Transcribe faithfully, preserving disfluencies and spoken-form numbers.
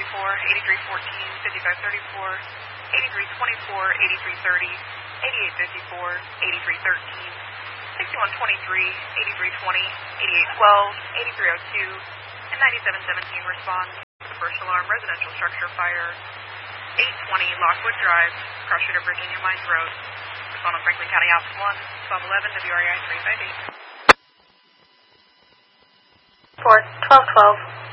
forty-four, eighty-three fourteen, fifty-five thirty-four, eighty-three twenty-four, eighty-three thirty, eighty-eight fifty-four, eighty-three thirteen, sixty-one twenty-three, eighty-three twenty, eighty-eight twelve, eighty-three oh two, and ninety-seven seventeen respond to the first alarm residential structure fire. eight twenty Lockwood Drive, cross street of Virginia Mines Road. Respond on Franklin County Office one, twelve eleven W R E I three five eight. Report twelve twelve.